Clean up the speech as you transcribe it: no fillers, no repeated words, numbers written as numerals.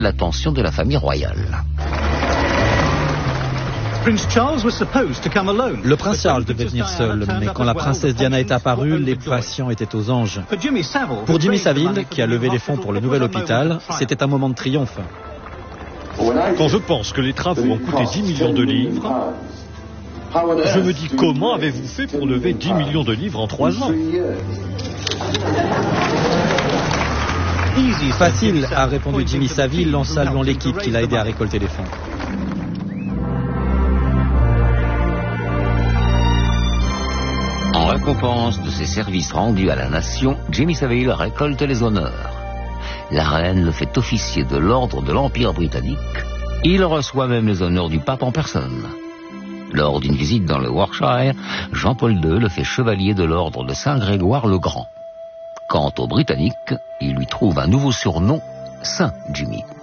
l'attention de la famille royale. Le prince Charles devait venir seul, mais quand la princesse Diana est apparue, les patients étaient aux anges. Pour Jimmy Savile, qui a levé les fonds pour le nouvel hôpital, c'était un moment de triomphe. Quand je pense que les travaux ont coûté 10 millions de livres, je me dis comment avez-vous fait pour lever 10 millions de livres en 3 ans? Facile, a répondu Jimmy Savile en saluant l'équipe qui l'a aidé à récolter les fonds. En récompense de ses services rendus à la nation, Jimmy Savile récolte les honneurs. La reine le fait officier de l'ordre de l'Empire britannique. Il reçoit même les honneurs du pape en personne. Lors d'une visite dans le Warwickshire, Jean-Paul II le fait chevalier de l'ordre de Saint-Grégoire le Grand. Quant aux Britanniques, il lui trouve un nouveau surnom, Saint Jimmy.